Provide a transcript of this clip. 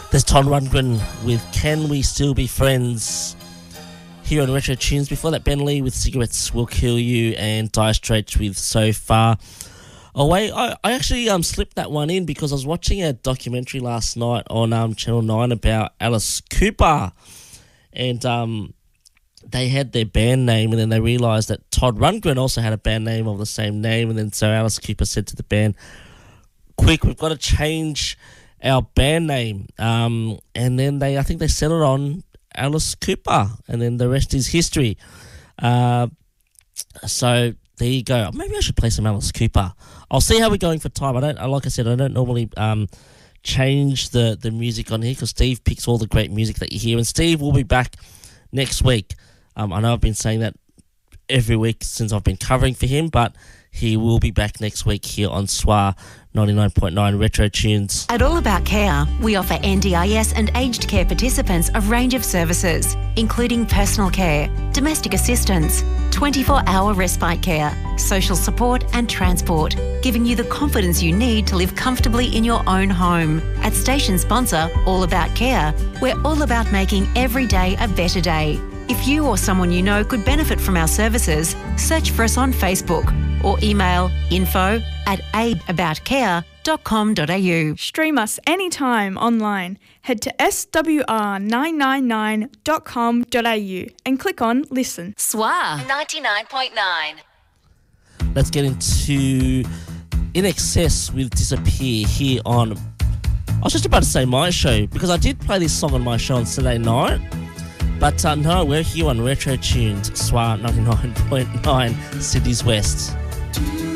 There's Todd Rundgren with Can We Still Be Friends here on Retro Tunes. Before that, Ben Lee with Cigarettes Will Kill You and Dire Straits with So Far Away. I actually slipped that one in because I was watching a documentary last night on Channel 9 about Alice Cooper, and they had their band name, and then they realised that Todd Rundgren also had a band name of the same name, and then so Alice Cooper said to the band, quick, we've got to change our band name, and then I think they settled on Alice Cooper, and then the rest is history. So there you go. Maybe I should play some Alice Cooper. I'll see how we're going for time. Like I said, I don't normally change the music on here because Steve picks all the great music that you hear, and Steve will be back next week. I know I've been saying that every week since I've been covering for him, but he will be back next week here on SWA 99.9 Retro Tunes. At All About Care, we offer NDIS and aged care participants a range of services, including personal care, domestic assistance, 24-hour respite care, social support and transport, giving you the confidence you need to live comfortably in your own home. At station sponsor All About Care, we're all about making every day a better day. If you or someone you know could benefit from our services, search for us on Facebook or email info@aidaboutcare.com.au. Stream us anytime online. Head to swr999.com.au and click on Listen. SWA 99.9. Let's get into In Excess with Disappear here on, I was just about to say my show, because I did play this song on my show on Saturday night. But no, we're here on Retro Tunes, SWA 99.9, Sydney's West.